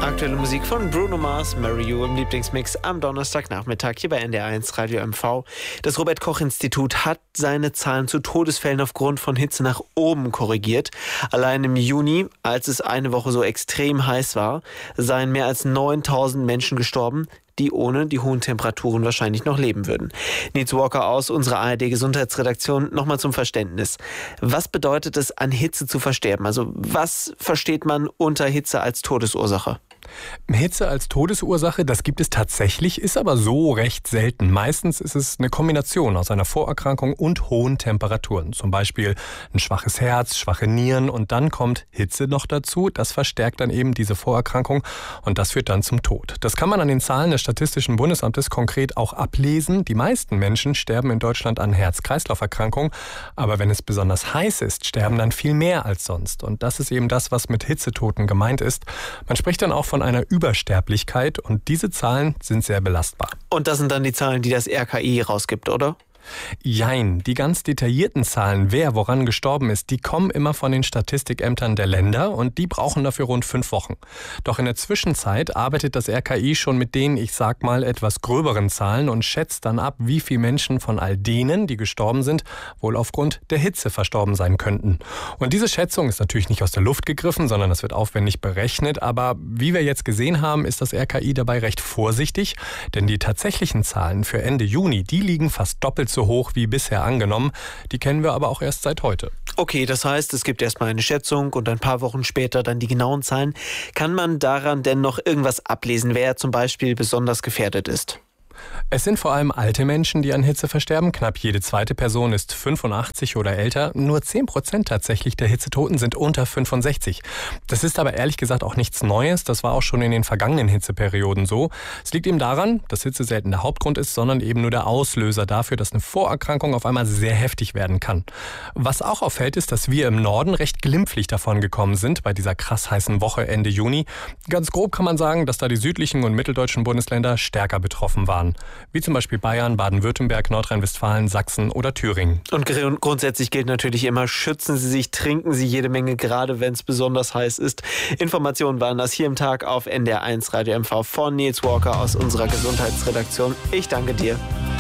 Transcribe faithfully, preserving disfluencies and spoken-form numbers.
Aktuelle Musik von Bruno Mars, Marry You im Lieblingsmix am Donnerstagnachmittag hier bei N D R eins Radio M V. Das Robert-Koch-Institut hat seine Zahlen zu Todesfällen aufgrund von Hitze nach oben korrigiert. Allein im Juni, als es eine Woche so extrem heiß war, seien mehr als neuntausend Menschen gestorben, die ohne die hohen Temperaturen wahrscheinlich noch leben würden. Nils Walker aus unserer A R D-Gesundheitsredaktion, nochmal zum Verständnis. Was bedeutet es, an Hitze zu versterben? Also was versteht man unter Hitze als Todesursache? Hitze als Todesursache, das gibt es tatsächlich, ist aber so recht selten. Meistens ist es eine Kombination aus einer Vorerkrankung und hohen Temperaturen. Zum Beispiel ein schwaches Herz, schwache Nieren und dann kommt Hitze noch dazu. Das verstärkt dann eben diese Vorerkrankung und das führt dann zum Tod. Das kann man an den Zahlen des Statistischen Bundesamtes konkret auch ablesen. Die meisten Menschen sterben in Deutschland an Herz-Kreislauf-Erkrankungen. Aber wenn es besonders heiß ist, sterben dann viel mehr als sonst. Und das ist eben das, was mit Hitzetoten gemeint ist. Man spricht dann auch von einer Übersterblichkeit und diese Zahlen sind sehr belastbar. Und das sind dann die Zahlen, die das R K I rausgibt, oder? Jein, die ganz detaillierten Zahlen, wer woran gestorben ist, die kommen immer von den Statistikämtern der Länder und die brauchen dafür rund fünf Wochen. Doch in der Zwischenzeit arbeitet das R K I schon mit den, ich sag mal, etwas gröberen Zahlen und schätzt dann ab, wie viele Menschen von all denen, die gestorben sind, wohl aufgrund der Hitze verstorben sein könnten. Und diese Schätzung ist natürlich nicht aus der Luft gegriffen, sondern das wird aufwendig berechnet, aber wie wir jetzt gesehen haben, ist das R K I dabei recht vorsichtig, denn die tatsächlichen Zahlen für Ende Juni, die liegen fast doppelt so hoch wie bisher angenommen. Die kennen wir aber auch erst seit heute. Okay, das heißt, es gibt erstmal eine Schätzung und ein paar Wochen später dann die genauen Zahlen. Kann man daran denn noch irgendwas ablesen, wer zum Beispiel besonders gefährdet ist? Es sind vor allem alte Menschen, die an Hitze versterben. Knapp jede zweite Person ist fünfundachtzig oder älter. Nur zehn Prozent tatsächlich der Hitzetoten sind unter fünfundsechzig. Das ist aber ehrlich gesagt auch nichts Neues. Das war auch schon in den vergangenen Hitzeperioden so. Es liegt eben daran, dass Hitze selten der Hauptgrund ist, sondern eben nur der Auslöser dafür, dass eine Vorerkrankung auf einmal sehr heftig werden kann. Was auch auffällt, ist, dass wir im Norden recht glimpflich davon gekommen sind bei dieser krass heißen Woche Ende Juni. Ganz grob kann man sagen, dass da die südlichen und mitteldeutschen Bundesländer stärker betroffen waren. Wie zum Beispiel Bayern, Baden-Württemberg, Nordrhein-Westfalen, Sachsen oder Thüringen. Und gr- grundsätzlich gilt natürlich immer, schützen Sie sich, trinken Sie jede Menge, gerade wenn es besonders heiß ist. Informationen waren das hier im Tag auf N D R eins Radio M V von Nils Walker aus unserer Gesundheitsredaktion. Ich danke dir.